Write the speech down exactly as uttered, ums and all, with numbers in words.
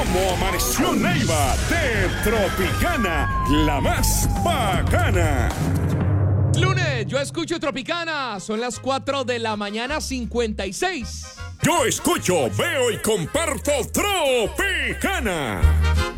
cómo amaneció Neiva de Tropicana, la más bacana. Lunes, yo escucho Tropicana. Son las cuatro de la mañana, cincuenta y seis. Yo escucho, veo y comparto Tropicana.